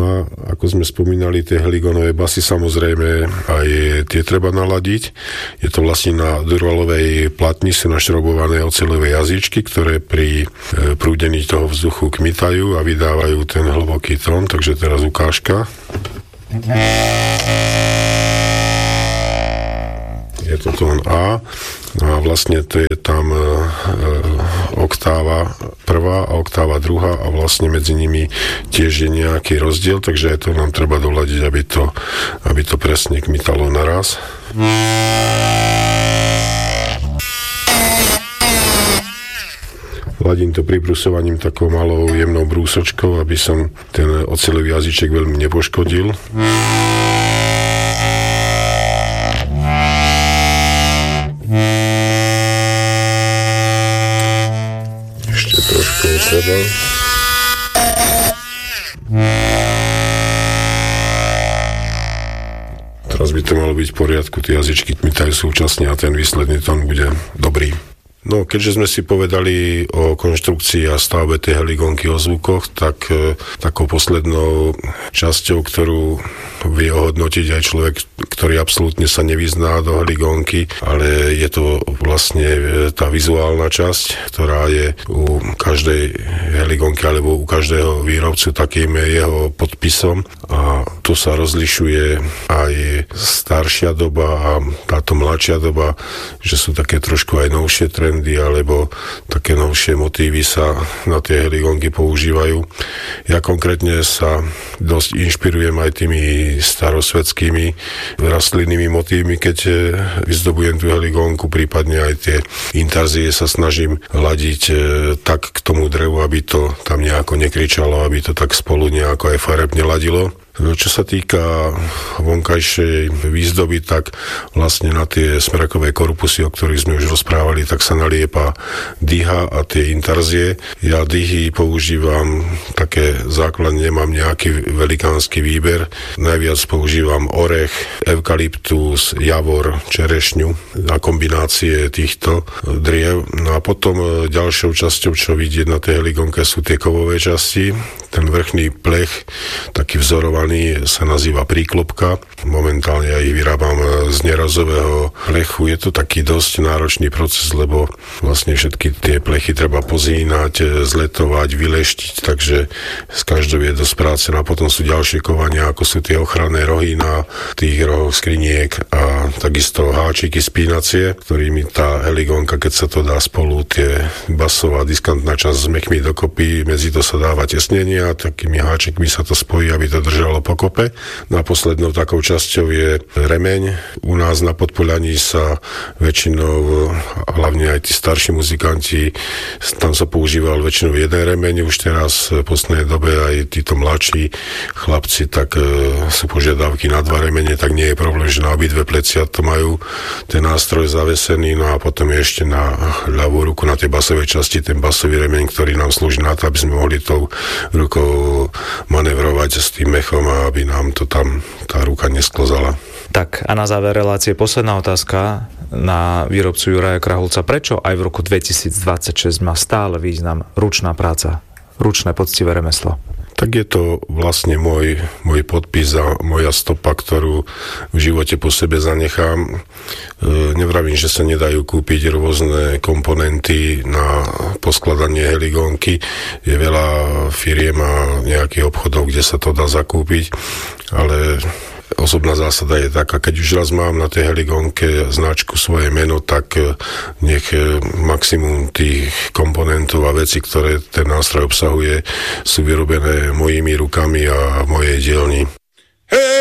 No a ako sme spomínali, tie heligónové basy samozrejme aj tie treba naladiť. Je to vlastne na durvalovej platni sú našrobované oceľové jazyčky, ktoré pri prúdení toho vzduchu kmitajú a vydávajú ten hlboký tón, takže teraz ukážka. Je to tón A, no a vlastne to je tam oktáva prvá a oktáva druhá a vlastne medzi nimi tiež je nejaký rozdiel, takže aj to nám treba doľadiť, aby to presne kmitalo naraz. Ladím to pribrusovaním takou malou jemnou brúsočkou, aby som ten oceľový jazyček veľmi nepoškodil. Ešte trošku treba. Teraz by to malo byť v poriadku, tie jazyčky kmitajú súčasne a ten výsledný tón bude dobrý. No, keďže sme si povedali o konštrukcii a stavbe tej heligónky, o zvukoch, tak takou poslednou časťou, ktorú vie ohodnotiť aj človek, ktorý absolútne sa nevyzná do heligónky, ale je to vlastne tá vizuálna časť, ktorá je u každej heligónky alebo u každého výrobcu takým jeho podpisom a tu sa rozlišuje aj staršia doba a táto mladšia doba, že sú také trošku aj novšie trendy alebo také novšie motívy sa na tie heligónky používajú. Ja konkrétne sa dosť inšpirujem aj tými starosvedskými rastlinnými motívmi, keď vyzdobujem tú heligónku, prípadne aj tie intarzie sa snažím ladiť tak k tomu drevu, aby to tam nejako nekričalo, aby to tak spolu nejako aj farebne ladilo. Čo sa týka vonkajšej výzdoby, tak vlastne na tie smrekové korpusy, o ktorých sme už rozprávali, tak sa naliepa dyha a tie intarzie. Ja dyhy používam také základne, nemám nejaký velikánsky výber. Najviac používam orech, eukalyptus, javor, čerešňu a kombinácie týchto driev. No a potom ďalšou časťou, čo vidieť na tej heligónke, sú tie kovové časti. Ten vrchný plech, taký vzorovaný, sa nazýva príklopka. Momentálne ja ich vyrábam z nerozového plechu. Je to taký dosť náročný proces, lebo vlastne všetky tie plechy treba pozínať, zletovať, vyleštiť, takže s každou je dosť práce. No a potom sú ďalšie kovania, ako sú tie ochranné rohy na tých rohoch skriniek a takisto háčiky spínacie, ktorými tá heligónka, keď sa to dá spolu, tie basová diskantná časť zmekmi dokopy, medzi to sa dáva tesnenie a takými háčikmi sa to spojí, aby to držalo pokope. No a poslednou takou časťou je remeň. U nás na Podpoľaní sa väčšinou, hlavne aj tí starší muzikanti, tam sa používal väčšinou jeden remeň, už teraz v poslednej dobe aj títo mladší chlapci, tak sú požiadavky na 2 remene, tak nie je problém, že na obidve plecia to majú ten nástroj zavesený, no a potom je ešte na ľavú ruku, na tej basovej časti, ten basový remeň, ktorý nám slúži na to, aby sme mohli tou rukou manevrovať s tým mechom a aby nám to tam tá ruka nesklzala. Tak a na záver relácie posledná otázka na výrobcu Juraja Krahulca. Prečo aj v roku 2026 má stále význam ručná práca, ručné poctivé remeslo? Tak je to vlastne môj podpis a moja stopa, ktorú v živote po sebe zanechám. Nevravím, že sa nedajú kúpiť rôzne komponenty na poskladanie heligónky. Je veľa firiem a nejakých obchodov, kde sa to dá zakúpiť, ale osobná zásada je taká, keď už raz mám na tej heligónke značku svoje meno, tak nech maximum tých komponentov a vecí, ktoré ten nástroj obsahuje, sú vyrobené mojimi rukami a v mojej dielni.